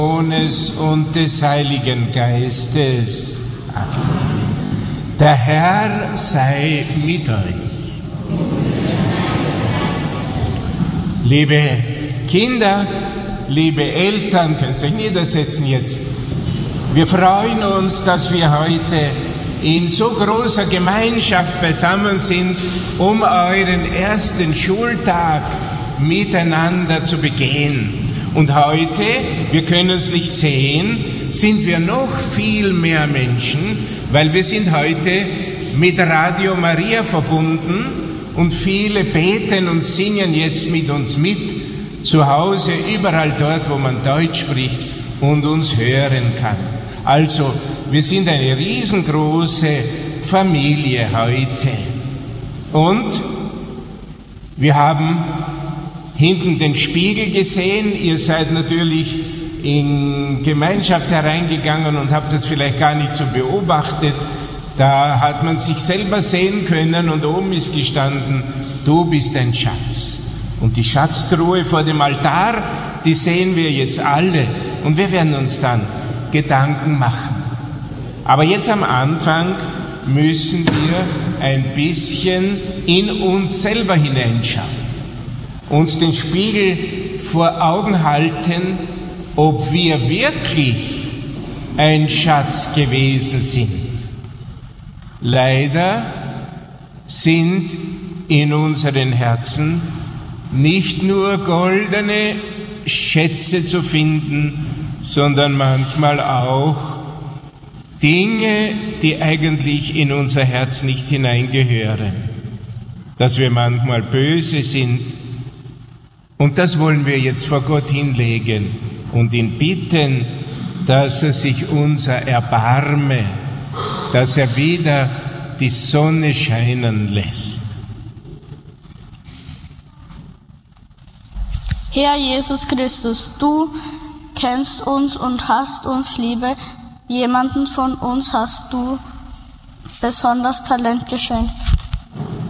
Sohnes und des Heiligen Geistes. Amen. Der Herr sei mit euch. Liebe Kinder, liebe Eltern, könnt ihr euch niedersetzen jetzt. Wir freuen uns, dass wir heute in so großer Gemeinschaft beisammen sind, um euren ersten Schultag miteinander zu begehen. Und heute, wir können es nicht sehen, sind wir noch viel mehr Menschen, weil wir sind heute mit Radio Maria verbunden und viele beten und singen jetzt mit uns mit, zu Hause, überall dort, wo man Deutsch spricht und uns hören kann. Also, wir sind eine riesengroße Familie heute. Und wir haben hinten den Spiegel gesehen. Ihr seid natürlich in Gemeinschaft hereingegangen und habt das vielleicht gar nicht so beobachtet. Da hat man sich selber sehen können und oben ist gestanden, du bist ein Schatz. Und die Schatztruhe vor dem Altar, die sehen wir jetzt alle und wir werden uns dann Gedanken machen. Aber jetzt am Anfang müssen wir ein bisschen in uns selber hineinschauen, uns den Spiegel vor Augen halten, ob wir wirklich ein Schatz gewesen sind. Leider sind in unseren Herzen nicht nur goldene Schätze zu finden, sondern manchmal auch Dinge, die eigentlich in unser Herz nicht hineingehören. Dass wir manchmal böse sind. Und das wollen wir jetzt vor Gott hinlegen und ihn bitten, dass er sich unser erbarme, dass er wieder die Sonne scheinen lässt. Herr Jesus Christus, du kennst uns und hast uns Liebe. Jemanden von uns hast du besonders Talent geschenkt.